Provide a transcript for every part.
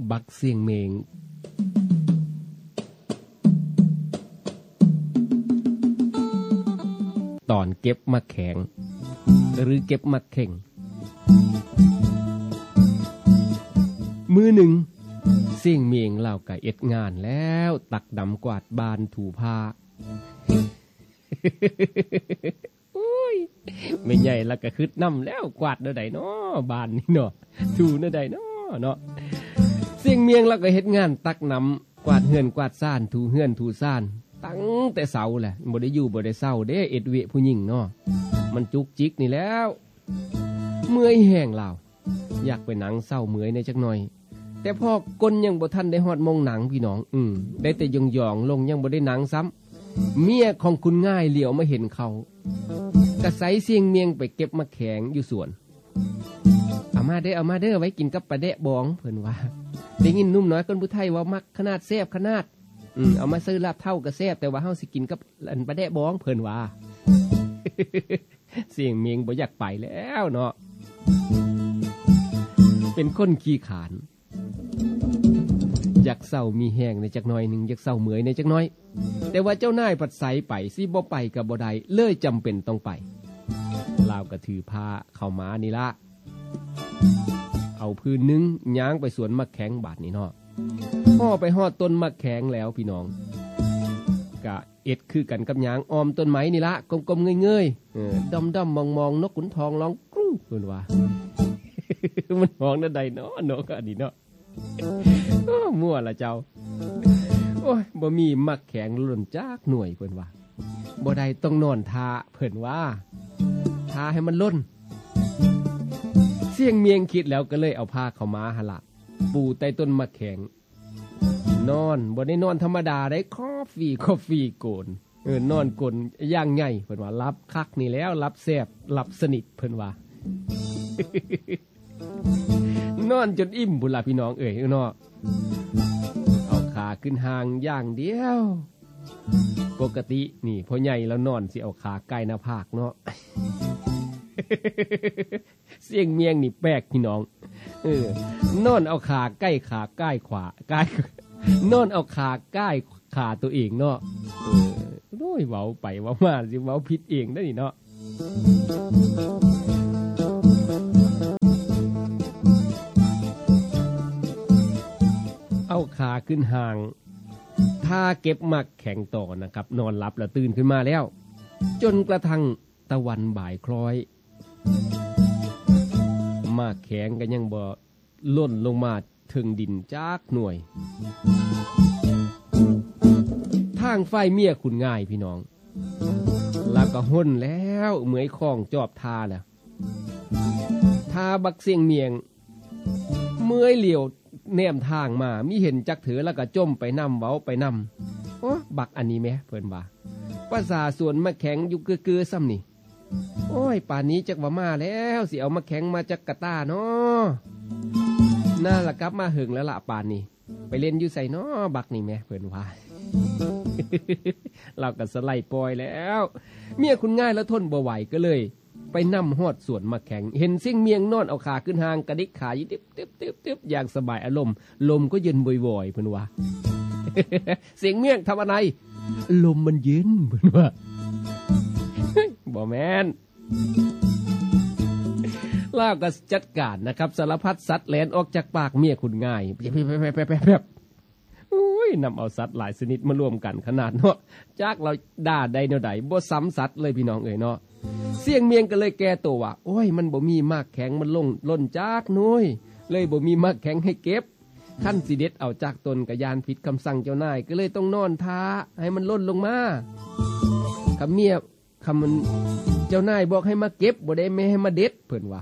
บักเสียงเมงตอนเก็บมะแขงหรือเก็บมะเข่งมือหนึ่งเสียงเมียงเล่ากะเอ็ดงานแล้วตักดำกวาดบานถูผ้า โอ้ยไม่ใหญ่ละก็คึดน้ำแล้วกวาดเด้อใดเนาะบานนี่เนาะถูเด้อใดเนาะเนาะเสียงเมียงแล้วก็เฮ็ดงานตักน้ำกวาดเฮือนกวาดซ่านถูเฮือนถูซ่านตั้งแต่เช้าแหละบ่ได้อยู่บ่ได้เช้าเด้เอ็ดเวผู้หญิงเนาะมันจุกจิกนี่แล้วเมื่อยแห้งลาวอยากไปหนังเศร้าเมื่อยในจักหน่อยแต่พอกลยังบ่ทันได้ฮอดมองหนังพี่น้องได้แต่ยองๆลงยังบ่ได้หนังซ้ำเมียของคุณง่ายเหลียวมาเห็นเขากระไสเสียงเมียงไปเก็บมะแขงอยู่สวนเอามาเด้อไว้กินกับปลาแดะบองเพิ่นว่าได้ยินนุ่มน้อยคนผู้ไทยว่ามักขนาดแซ่บขนาดเอามาซื้อลาบเท่าก็แซ่บแต่ว่าเฮาสิกินกับปลาแดะบองเพิ่นว่า เสียงเมียงบ่อยากไปแล้วเนาะเป็นคนขี้ขานอยากเศร้ามีแห้งในจักหน่อยหนึ่งอยากเศร้าเมื่อยในจักหน่อยแต่ว่าเจ้านายปัดใสไปสิบ่ไปกับบ่ได้เลยจำเป็นต้องไปลาวก็ถือพาเข้ามานี่ละเอาพื้นนึงย้างไปสวนมะแขงบาดนี่เนาะพ่อไปฮอดต้นมะแขงแล้วพี่น้องกะเอ็ดคือกันกับย้างออมต้นไม้นี่ละกลมๆเงยๆดำๆมองๆนกขุนทองร้องกรู๊เพิ่นว่า มันมองนั่นใดเนาะนกอันนี้เนาะมั่วละเจ้าโอ้ยบ่มีมักแข็งหล่นจากหน่วยเพิ่นว่าบ่ได้ต้องนอนทาเพิ่นว่าทาให้มันล้นเสียงเมียงคิดแล้วก็เลยเอาผ้าเข้ามาหะละปูใต้ต้นมักแข็งนอนบ่ได้นอนธรรมดาได้คอฟฟี่โกนนอนกลนอย่างใหญ่เพิ่นว่ารับคักนี่แล้วรับแซ่บรับสนิทเพิ่นว่า นอนจนอิ่มบุญละพี่น้องเนาะเอาขาขึ้นหางอย่างเดียวปกตินี่พ่อใหญ่แล้วนอนสิเอาขาใกล้หน้าผากเนาะ เสียงเมียงนี่แปลกพี่น้องนอนเอาขาใกล้ขาใกล้ขวาใกล้นอนเอาขาใกล้ขาตัวเองเนาะโอ้ยเว้าไปเว้ามาสิเว้าผิดเองได้นี่เนาะเอาขาขึ้นห่างถ้าเก็บมักแข็งต่อนะครับนอนหลับแล้วตื่นขึ้นมาแล้วจนกระทั่งตะวันบ่ายคล้อยมักแข็งก็ยังบ่ล่นลงมาถึงดินจากหน่วยทางไฟเมียคุณง่ายพี่น้องแล้วก็ห้นแล้วเหมือยคล้องจอบทาแล้วทาบักเสียงเมียงเมื่อยเหลียวแนมทางมามีเห็นจักเถือแล้วก็จมไปนำเว้าไปนำโอ้บักอันนี้แม่เพิ่นว่าภาษาส่วนมะแข็งอยู่เกือๆซ้ำนี่โอ้ยป่านนี้จักว่ามาแล้วสิเอามะแข็งมาจากกะตาเนาะน่าละกลับมาหึงแล้วล่ะป่านนี้ไปเล่นอยู่ใส่เนาะบักนี่แม่เพิ่นว่า เราก็สไลด์ปล่อยแล้วเมียคุณง่ายแล้วทนบ่ไหวก็เลยไปนำฮอดสวนมาแข่งเห็นเสียงเมียงนอนเอาขาขึ้นหางกระดิกขายิบอย่างสบายอารมณ์ลมก็เย็นบ่อยๆเพิ่นว่า เสียงเมียงทำอะไรลมมันเย็นเพิ่นว่า บ่แม่นล่าก็จัดการนะครับสารพัดสัตว์แล่นออกจากปากเมียคุณง่ายแบบอุ้ยนำเอาสัตว์หลายชนิดมารวมกันขนาดเนาะจากเราด่าใดแนวใดบ่ซ้ำสัตว์เลยพี่น้องเนาะเสียงเมียงก็เลยแก้ตัวว่าโอ้ยมันบ่มีมากแข็งมันล่นจากน้อยเลยบ่มีมากแข็งให้เก็บขั้นสิเด็ดเอาจากตนกะยานผิดคำสั่งเจ้านายก็เลยต้องนอนท้าให้มันล่นลงมาคำเมียคำมันเจ้านายบอกให้มาเก็บบ่ได้ไม่ให้มาเด็ดเพิ่นว่า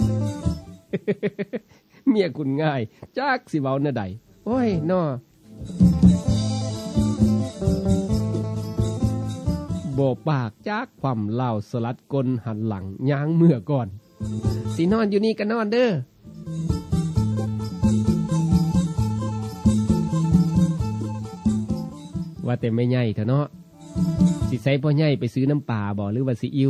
เมียคุณง่ายจากสิเว้าแนวใดโอ้ยเนาะบ่ปากจากความเล่าสลัดกลหันหลังย้างเมื่อก่อนสินอนอยู่นี่ก็นอนเด้อว่าแต่ไม่ใหญ่เถอะเนาะสิใส่พ่อใหญ่ไปซื้อน้ำปลาบ่หรือว่าซีอิ๊ว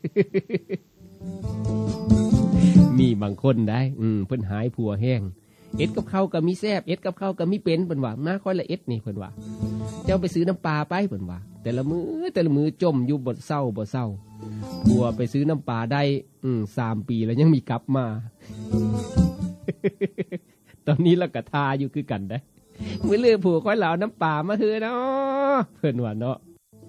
มีบางคนได้เพิ่นหายผัวแห้งเอ็ดกับข้าวก็มีแซ่บเอ็ดกับข้าวก็มีเป็นเพิ่นว่ามาค่อยละเอ็ดนี่เพิ่นว่าเจ้าไปซื้อน้ำปลาไปเพิ่นว่าแต่ละมื้อจมอยู่บ่เศร้าผัวไปซื้อน้ำปลาได้3 ปีแล้วยังมีกลับมา ตอนนี้เราก็ทาอยู่คือกันได้มื้อลือผัวค่อยเหลาน้ำปลามาคือเนาะเพิ่นว่าเนาะ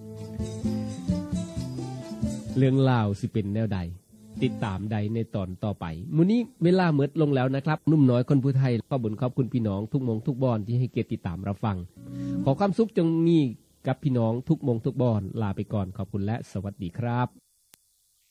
เรื่องราวสิเป็นแนวใดติดตามใดในตอนต่อไปมื้อนี้เวลาหมดลงแล้วนะครับนุ่มน้อยคนผู้ไทยขอบุญขอบคุณพี่น้องทุกมงทุกบอนที่ให้เกียรติติดตามรับฟังขอความสุขจงมีกับพี่น้องทุกมงทุกบอนลาไปก่อนขอบคุณและสวัสดีครับ